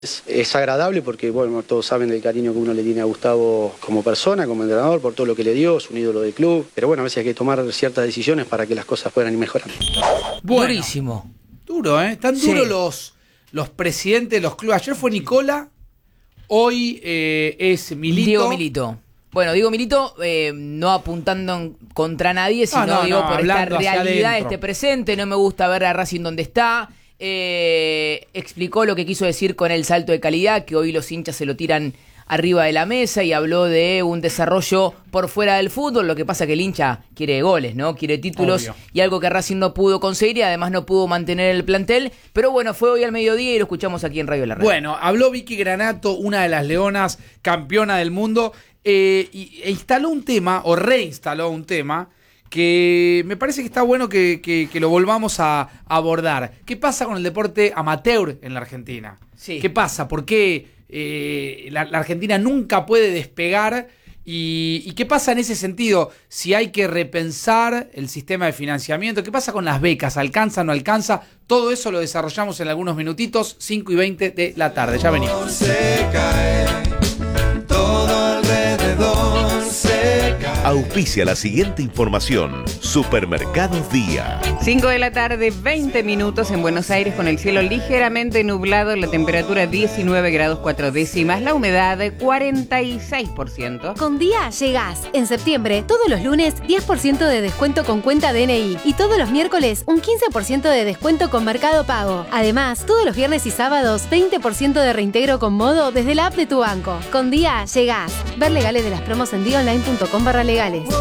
Es agradable porque, bueno, todos saben del cariño que uno le tiene a Gustavo como persona, como entrenador, por todo lo que le dio, es un ídolo del club. Pero bueno, a veces hay que tomar ciertas decisiones para que las cosas puedan ir mejorando. Bueno, durísimo. Duro, ¿eh? Tan duros los presidentes de los clubes. Ayer fue Nicola, hoy es Milito. Diego Milito. Bueno, Diego Milito no apuntando contra nadie, sino por esta realidad, este presente. No me gusta ver a Racing donde está. Explicó lo que quiso decir con el salto de calidad, que hoy los hinchas se lo tiran arriba de la mesa, y habló de un desarrollo por fuera del fútbol. Lo que pasa que el hincha quiere goles, ¿no? Quiere títulos. Obvio. Y algo que Racing no pudo conseguir, y además no pudo mantener el plantel. Pero bueno, fue hoy al mediodía y lo escuchamos aquí en Radio La Red. Bueno, habló Vicky Granato, una de las leonas, campeona del mundo, e instaló un tema, o reinstaló un tema, que me parece que está bueno que lo volvamos a abordar. ¿Qué pasa con el deporte amateur en la Argentina? Sí. ¿Qué pasa? ¿Por qué la Argentina nunca puede despegar? ¿Y qué pasa en ese sentido? Si hay que repensar el sistema de financiamiento. ¿Qué pasa con las becas? ¿Alcanza, no alcanza? Todo eso lo desarrollamos en algunos minutitos, 5:20 de la tarde. Ya venimos. Se cae, todo alrededor se cae. Auspicia la siguiente información. Supermercados Día. 5 de la tarde, 20 minutos en Buenos Aires, con el cielo ligeramente nublado, la temperatura 19 grados 4 décimas, la humedad 46%. Con Día llegás. En septiembre, todos los lunes, 10% de descuento con cuenta DNI. Y todos los miércoles, un 15% de descuento con Mercado Pago. Además, todos los viernes y sábados, 20% de reintegro con Modo desde la app de tu banco. Con Día llegás. Ver legales de las promos en diaonline.com/legales.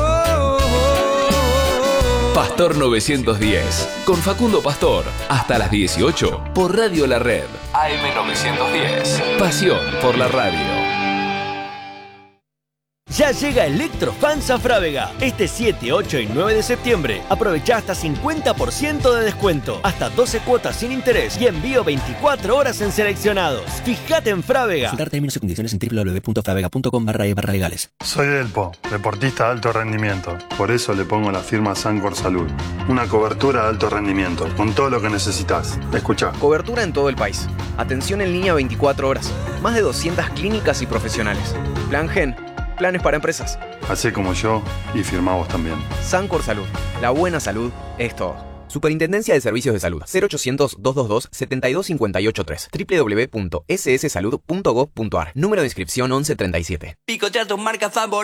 Pastor 910, con Facundo Pastor, hasta las 18, por Radio La Red, AM 910, pasión por la radio. Ya llega Electrofans a Frávega. Este 7, 8 y 9 de septiembre. Aprovecha hasta 50% de descuento, hasta 12 cuotas sin interés y envío 24 horas en seleccionados. Fíjate en Frávega. Consultar términos y condiciones en www.fravega.com/legales. Soy Delpo, deportista de alto rendimiento. Por eso le pongo la firma Sancor Salud. Una cobertura de alto rendimiento, con todo lo que necesitas. Escucha. Cobertura en todo el país. Atención en línea 24 horas. Más de 200 clínicas y profesionales. Plan Gen. Planes para empresas. Hacé como yo y firmá vos también. Sancor Salud. La buena salud es todo. Superintendencia de Servicios de Salud. 0800-222-72583. www.sssalud.gov.ar. Número de inscripción 1137. Picotear tu marca favorita.